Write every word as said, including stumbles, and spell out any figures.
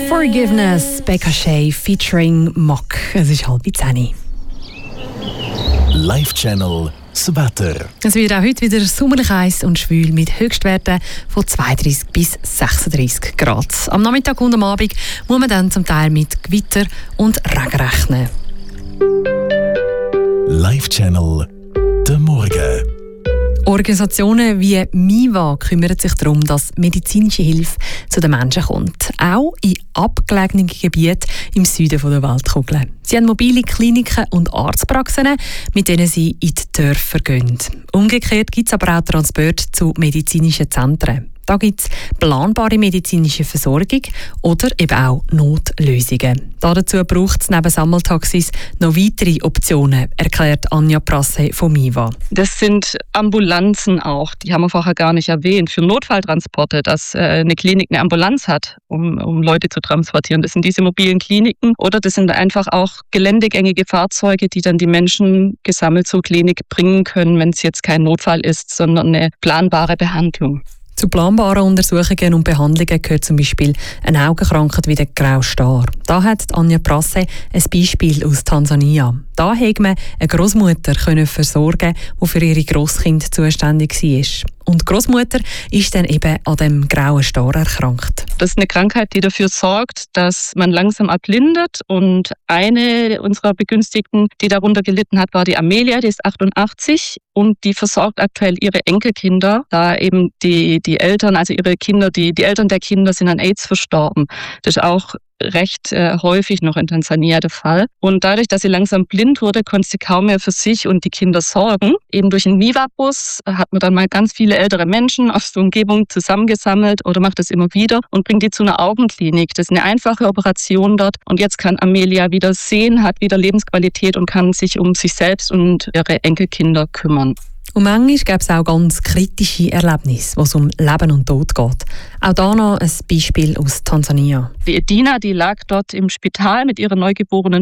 Forgiveness, Becca Shea featuring Mock. Es ist halb zehn. Live-Channel das Wetter. Es wird auch heute wieder sommerlich heiß und schwül mit Höchstwerten von zweiunddreißig bis sechsunddreißig Grad. Am Nachmittag und am Abend muss man dann zum Teil mit Gewitter und Regen rechnen. Live-Channel der Morgen. Organisationen wie MIVA kümmern sich darum, dass medizinische Hilfe zu den Menschen kommt. Auch in abgelegenen Gebieten im Süden der Weltkugel. Sie haben mobile Kliniken und Arztpraxen, mit denen sie in die Dörfer gehen. Umgekehrt gibt es aber auch Transport zu medizinischen Zentren. Da gibt es planbare medizinische Versorgung oder eben auch Notlösungen. Dazu braucht es neben Sammeltaxis noch weitere Optionen, erklärt Anja Prasse von MIVA. Das sind Ambulanzen auch, die haben wir vorher gar nicht erwähnt, für Notfalltransporte, dass eine Klinik eine Ambulanz hat, um, um Leute zu transportieren. Das sind diese mobilen Kliniken oder das sind einfach auch geländegängige Fahrzeuge, die dann die Menschen gesammelt zur Klinik bringen können, wenn es jetzt kein Notfall ist, sondern eine planbare Behandlung. Zu planbaren Untersuchungen und Behandlungen gehört zum Beispiel eine Augenkrankheit wie der Graue Star. Da hat Anja Prasse ein Beispiel aus Tansania. Da konnte man eine Großmutter versorgen, die für ihre Grosskind zuständig war. Und die Großmutter ist dann eben an dem Grauen Star erkrankt. Das ist eine Krankheit, die dafür sorgt, dass man langsam erblindet. Und eine unserer Begünstigten, die darunter gelitten hat, war die Amelia, die ist achtundachtzig und die versorgt aktuell ihre Enkelkinder, da eben die, die Eltern, also ihre Kinder, die, die Eltern der Kinder sind an AIDS verstorben. Das ist auch recht äh, häufig noch in Tansania der Fall. Und dadurch, dass sie langsam blind wurde, konnte sie kaum mehr für sich und die Kinder sorgen. Eben durch einen MIVA-Bus hat man dann mal ganz viele ältere Menschen aus der Umgebung zusammengesammelt oder macht das immer wieder und bringt die zu einer Augenklinik. Das ist eine einfache Operation dort. Und jetzt kann Amelia wieder sehen, hat wieder Lebensqualität und kann sich um sich selbst und ihre Enkelkinder kümmern. Und manchmal gibt es auch ganz kritische Erlebnisse, wo es um Leben und Tod geht. Auch da noch ein Beispiel aus Tansania. Die Edina, die lag dort im Spital mit ihrer neugeborenen